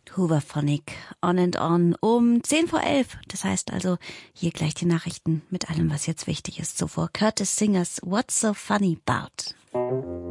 Hooverphonic, On and On, um 10:11. Das heißt also, hier gleich die Nachrichten mit allem, was jetzt wichtig ist. Zuvor Curtis Singers What's So Funny About.